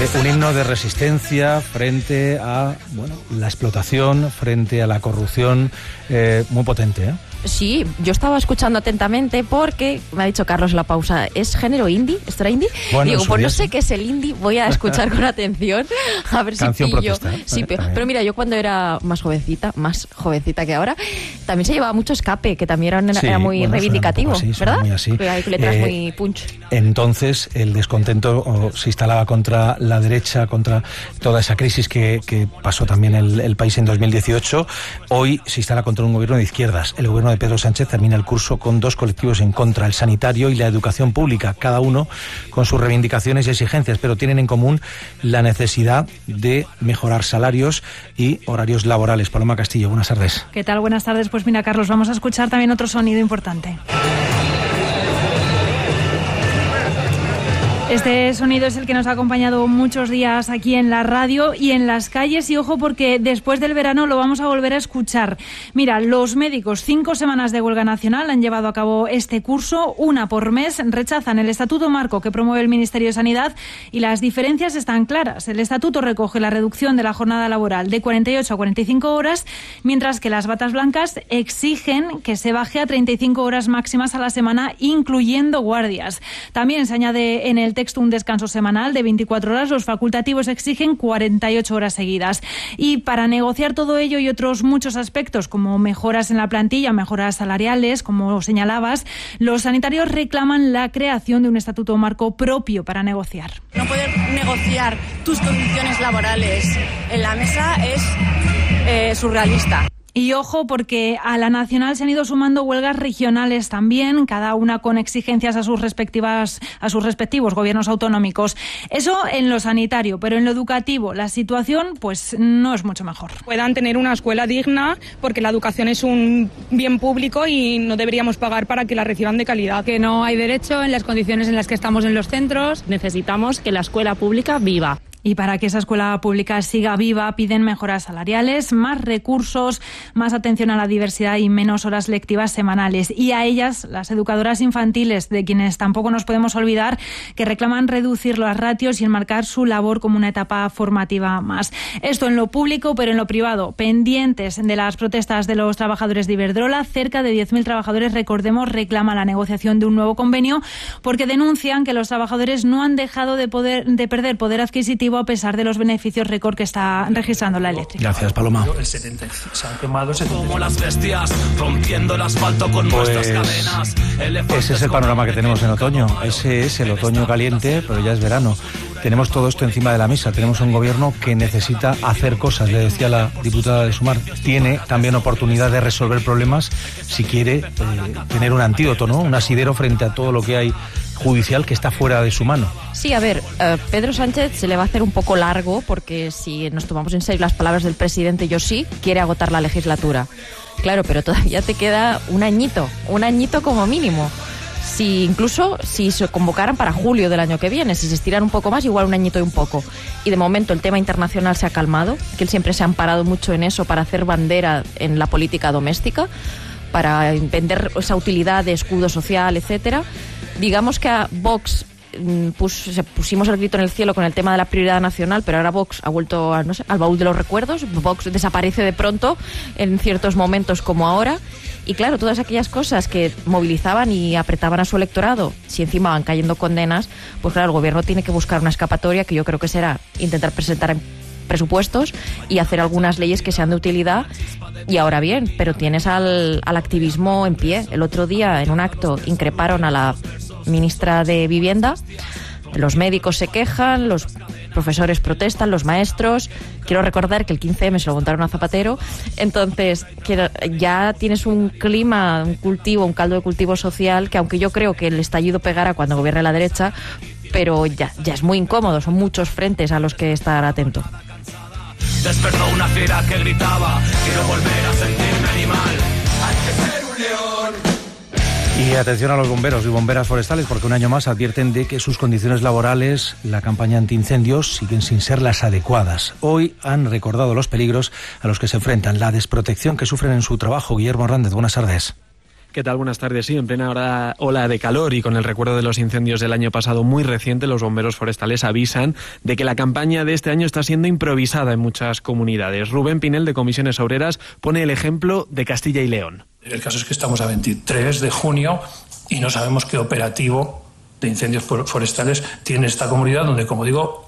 Un himno de resistencia frente a la explotación, frente a la corrupción, muy potente, ¿eh? Sí, yo estaba escuchando atentamente porque me ha dicho Carlos en la pausa, ¿es género indie? ¿Esto era indie? Bueno, digo, pues no sé qué es el indie, voy a escuchar con atención, a ver Canción si pillo. protesta, ¿eh? Sí, pero mira, yo cuando era más jovencita que ahora, también se llevaba mucho escape, que también era muy reivindicativo, así, ¿verdad? Muy así. Que hay letras muy punch. Entonces, el descontento se instalaba contra la derecha, contra toda esa crisis que pasó también el país en 2018. Hoy se instala contra un gobierno de izquierdas. El gobierno de Pedro Sánchez termina el curso con dos colectivos en contra, el sanitario y la educación pública, cada uno con sus reivindicaciones y exigencias, pero tienen en común la necesidad de mejorar salarios y horarios laborales. Paloma Castillo, buenas tardes. ¿Qué tal? Buenas tardes. Pues mira, Carlos, vamos a escuchar también otro sonido importante. Este sonido es el que nos ha acompañado muchos días aquí en la radio y en las calles, y ojo porque después del verano lo vamos a volver a escuchar. Mira, los médicos, 5 semanas de huelga nacional han llevado a cabo este curso, una por mes, rechazan el estatuto marco que promueve el Ministerio de Sanidad y las diferencias están claras. El estatuto recoge la reducción de la jornada laboral de 48 a 45 horas, mientras que las batas blancas exigen que se baje a 35 horas máximas a la semana, incluyendo guardias. También se añade en el texto un descanso semanal de 24 horas. Los facultativos exigen 48 horas seguidas. Y para negociar todo ello y otros muchos aspectos, como mejoras en la plantilla, mejoras salariales, como señalabas, los sanitarios reclaman la creación de un estatuto marco propio para negociar. No poder negociar tus condiciones laborales en la mesa es surrealista. Y ojo, porque a la nacional se han ido sumando huelgas regionales también, cada una con exigencias a sus respectivos gobiernos autonómicos. Eso en lo sanitario, pero en lo educativo la situación pues no es mucho mejor. Puedan tener una escuela digna, porque la educación es un bien público y no deberíamos pagar para que la reciban de calidad. Que no hay derecho en las condiciones en las que estamos en los centros. Necesitamos que la escuela pública viva. Y para que esa escuela pública siga viva, piden mejoras salariales, más recursos, más atención a la diversidad y menos horas lectivas semanales. Y a ellas, las educadoras infantiles, de quienes tampoco nos podemos olvidar, que reclaman reducir los ratios y enmarcar su labor como una etapa formativa más. Esto en lo público, pero en lo privado, pendientes de las protestas de los trabajadores de Iberdrola, cerca de 10.000 trabajadores, recordemos, reclaman la negociación de un nuevo convenio, porque denuncian que los trabajadores no han dejado de perder poder adquisitivo a pesar de los beneficios récord que está registrando la eléctrica. Gracias, Paloma. Se han quemado como las bestias, rompiendo el asfalto con nuestras cadenas. Ese es el panorama que tenemos en otoño. Ese es el otoño caliente, pero ya es verano. Tenemos todo esto encima de la mesa. Tenemos un gobierno que necesita hacer cosas. Le decía la diputada de Sumar, tiene también oportunidad de resolver problemas si quiere tener un antídoto, ¿no? Un asidero frente a todo lo que hay judicial que está fuera de su mano. Sí, a ver, Pedro Sánchez se le va a hacer un poco largo, porque si nos tomamos en serio las palabras del presidente, quiere agotar la legislatura. Claro, pero todavía te queda un añito como mínimo. Incluso si se convocaran para julio del año que viene, si se estiran un poco más, igual un añito y un poco. Y de momento el tema internacional se ha calmado, que él siempre se ha amparado mucho en eso para hacer bandera en la política doméstica, para vender esa utilidad de escudo social, etcétera. Digamos que a Vox pusimos el grito en el cielo con el tema de la prioridad nacional, pero ahora Vox ha vuelto al baúl de los recuerdos. Vox desaparece de pronto en ciertos momentos como ahora. Y claro, todas aquellas cosas que movilizaban y apretaban a su electorado, si encima van cayendo condenas, pues claro, el gobierno tiene que buscar una escapatoria, que yo creo que será intentar presentar en presupuestos y hacer algunas leyes que sean de utilidad. Y ahora bien, pero tienes al activismo en pie. El otro día, en un acto, increparon a la ministra de Vivienda. Los médicos se quejan, los profesores protestan, los maestros. Quiero recordar que el 15M se lo montaron a Zapatero. Entonces, ya tienes un clima, un caldo de cultivo social, que aunque yo creo que el estallido pegará cuando gobierne la derecha, pero ya es muy incómodo. Son muchos frentes a los que estar atento. Despertó una fiera que gritaba, quiero volver a sentirme animal. Hay que ser un león. Y atención a los bomberos y bomberas forestales, porque un año más advierten de que sus condiciones laborales, la campaña antiincendios, siguen sin ser las adecuadas. Hoy han recordado los peligros a los que se enfrentan, la desprotección que sufren en su trabajo. Guillermo Hernández, buenas tardes. ¿Qué tal? Buenas tardes. Sí, en plena ola de calor y con el recuerdo de los incendios del año pasado muy reciente, los bomberos forestales avisan de que la campaña de este año está siendo improvisada en muchas comunidades. Rubén Pinel, de Comisiones Obreras, pone el ejemplo de Castilla y León. El caso es que estamos a 23 de junio y no sabemos qué operativo de incendios forestales tiene esta comunidad, donde, como digo,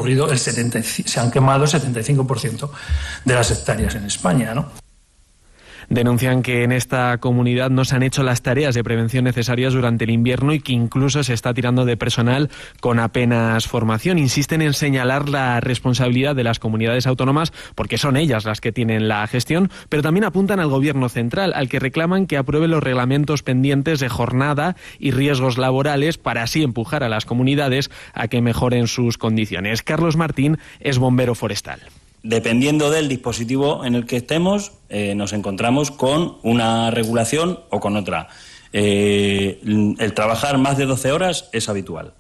se han quemado el 75% de las hectáreas en España, ¿no? Denuncian que en esta comunidad no se han hecho las tareas de prevención necesarias durante el invierno y que incluso se está tirando de personal con apenas formación. Insisten en señalar la responsabilidad de las comunidades autónomas porque son ellas las que tienen la gestión, pero también apuntan al Gobierno central, al que reclaman que apruebe los reglamentos pendientes de jornada y riesgos laborales para así empujar a las comunidades a que mejoren sus condiciones. Carlos Martín es bombero forestal. Dependiendo del dispositivo en el que estemos, nos encontramos con una regulación o con otra. El trabajar más de 12 horas es habitual.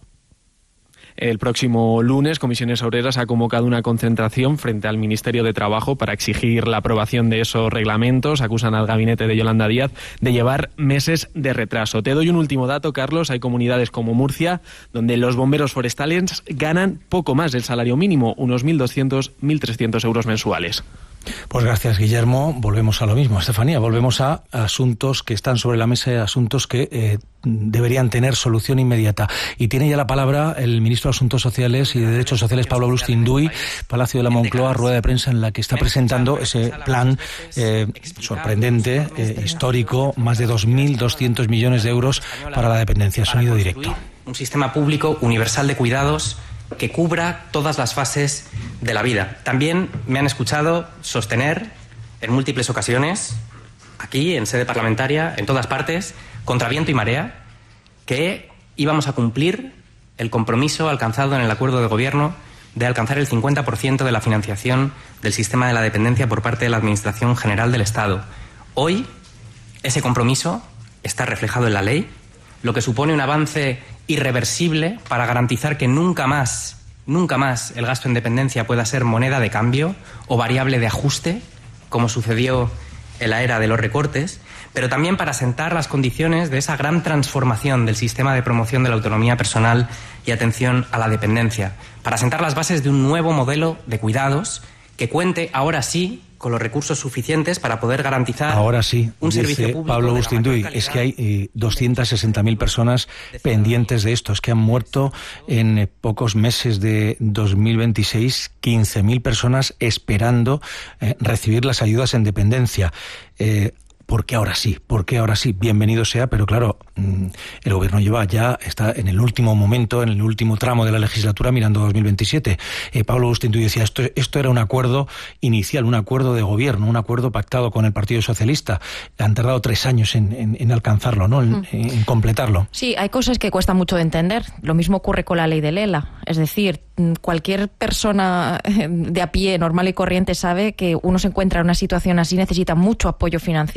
El próximo lunes, Comisiones Obreras ha convocado una concentración frente al Ministerio de Trabajo para exigir la aprobación de esos reglamentos. Acusan al gabinete de Yolanda Díaz de llevar meses de retraso. Te doy un último dato, Carlos. Hay comunidades como Murcia, donde los bomberos forestales ganan poco más del salario mínimo, unos 1.200, 1.300 euros mensuales. Pues gracias, Guillermo. Volvemos a lo mismo, Estefanía. Volvemos a asuntos que están sobre la mesa, asuntos que deberían tener solución inmediata. Y tiene ya la palabra el ministro de Asuntos Sociales y de Derechos Sociales, Pablo Agustín-Duy, Palacio de la Moncloa, rueda de prensa en la que está presentando ese plan sorprendente, histórico, más de 2.200 millones de euros para la dependencia. Sonido directo. Un sistema público universal de cuidados que cubra todas las fases de la vida. También me han escuchado sostener en múltiples ocasiones, aquí en sede parlamentaria, en todas partes, contra viento y marea, que íbamos a cumplir el compromiso alcanzado en el acuerdo de gobierno de alcanzar el 50% de la financiación del sistema de la dependencia por parte de la Administración General del Estado. Hoy, ese compromiso está reflejado en la ley, lo que supone un avance irreversible para garantizar que nunca más el gasto en dependencia pueda ser moneda de cambio o variable de ajuste, como sucedió en la era de los recortes, pero también para sentar las condiciones de esa gran transformación del sistema de promoción de la autonomía personal y atención a la dependencia, para sentar las bases de un nuevo modelo de cuidados que cuente ahora sí con los recursos suficientes para poder garantizar ahora sí, un servicio público. Pablo Agustín-Duy, es que hay 260.000 personas pendientes de esto, es que han muerto en pocos meses de 2026 15.000 personas esperando recibir las ayudas en dependencia. Porque ahora sí, bienvenido sea, pero claro, el gobierno está en el último momento, en el último tramo de la legislatura mirando 2027. Pablo Agustín-Duy decía, esto era un acuerdo inicial, un acuerdo de gobierno, un acuerdo pactado con el Partido Socialista. Han tardado 3 años en alcanzarlo, ¿no? En completarlo. Sí, hay cosas que cuesta mucho de entender. Lo mismo ocurre con la ley del ELA. Es decir, cualquier persona de a pie, normal y corriente, sabe que uno se encuentra en una situación así, necesita mucho apoyo financiero